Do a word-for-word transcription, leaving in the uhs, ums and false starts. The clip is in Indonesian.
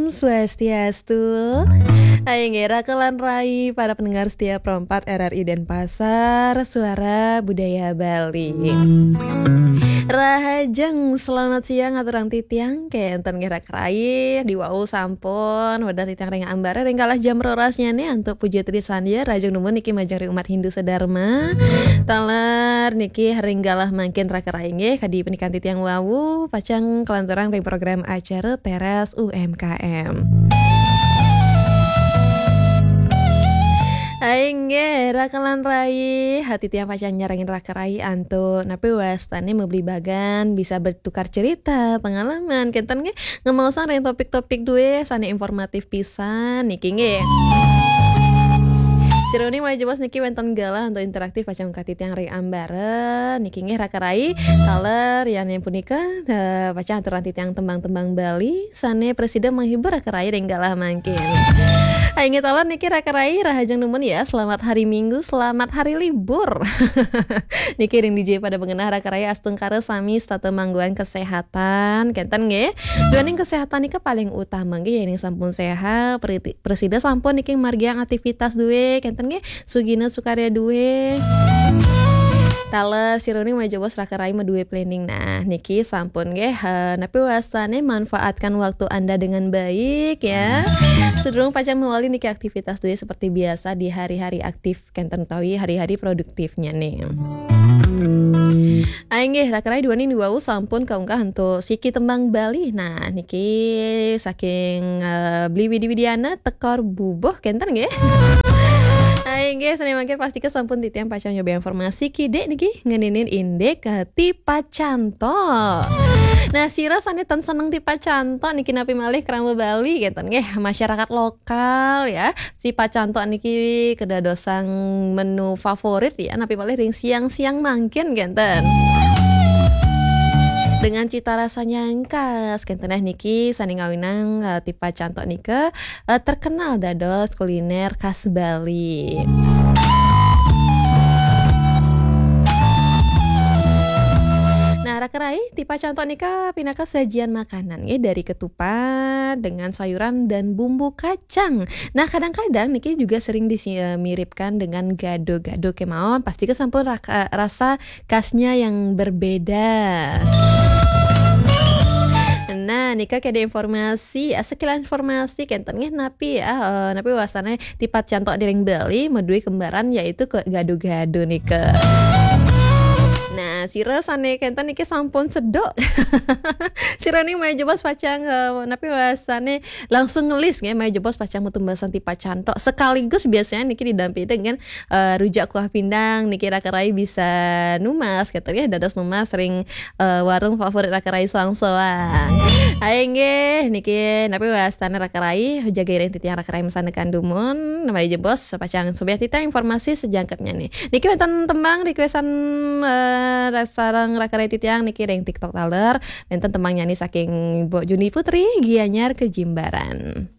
Om Swastiastu. Hai ngera kelan rai para pendengar setia Perempat R R I Denpasar, Suara Budaya Bali. Rahajeng selamat siang aturang titiang kenten gerak rai di wau sampun wadah titiang ring ambare ring kalah jam rorasnya nih untuk puji trisandia rajeng numun niki majari umat Hindu sedharma taler niki ring galah mangkin raka rai nggih kadi penikan titiang wau pacang kelanturan ring program acara Teras U M K M. Aingge rakalan rai hati tiang pacar nyarangin raka rai anto napi wastane membeli bagan bisa bertukar cerita pengalaman kenten nge ngemausan ring topik-topik duwe sane informatif pisan niki nge Sironi mulai jebos niki wenten galah untuk interaktif pacang kati tiang ring ambare niki nge raka rai taler yang yang punika pacang aturan titiang tembang-tembang Bali sane presiden menghibur raka rai ring galah mangkin. Aingge talan niki raka rai rahajeng nemen ya. Selamat hari Minggu, selamat hari libur. Niki ring D J pada pengenah raka rai astungkare sami state mangguan kesehatan. Kenten nggih. Duaning kesehatan niki paling utama nggih yen sampun sehat, presida sampun niki margiang aktivitas duwe. Kenten nggih, sugina sukarya duwe. Tala sironi majobos raka rai meduwe planning. Nah niki sampun nggih napi wasane manfaatkan waktu Anda dengan baik ya. Sedurung pacang mewali niki aktivitas duwe seperti biasa di hari-hari aktif kenten tawi hari-hari produktifnya nih. Aingge raka rai duani niwau sampun kaunggah untuk siki tembang Bali. Nah niki saking uh, beli widi-widiana tekor bubuh kenten nggih. Aingge seni mangkir pasti kesampun titiang pacang nyoba informasi kide niki ngeninin indek ke tipa canto. Nah sira sane tan seneng tipa canto niki napi malih keramba Bali kenten nggih masyarakat lokal ya. Tipa canto niki kedadosang menu favorit ya napi malih ring siang-siang mangkin kenten. Dengan cita rasanya yang khas kentenah niki sani ngawinang uh, tipa cantok nike uh, terkenal dados kuliner khas Bali. Nah raka rai tipa cantok nika pinaka sajian makanan ya dari ketupat dengan sayuran dan bumbu kacang. Nah kadang-kadang niki juga sering dimiripkan dengan gado-gado kemauan pasti kesampun raka, rasa khasnya yang berbeda. Nah nika kede informasi sekilas informasi kenten nggih napi ya uh, napi wasane tipat cantok di ring Bali medui kembaran yaitu ke gado-gado nika. Nah sira sane kenten niki sampun sedok. Sira ni may jebos pacang uh, napi wasane langsung ngelis nggih may jebos pacang mutumbasan tipa cantok sekaligus biasanya niki didampingi dengan uh, rujak kuah pindang niki raka rai bisa numas keten nggih dados numas sering uh, warung favorit raka rai soang-soang. Aingge niki napi wasane raka rai jaga ring titiang raka rai mesanekan dumun may jebos pacang sobiah titiang informasi sejangketnya nih. Niki wonten tembang requestan uh, sarang raka rai titiang niki ring TikTok taler wonten tembang nyanyi saking Bo Juni Putri Gianyar Kejimbaran.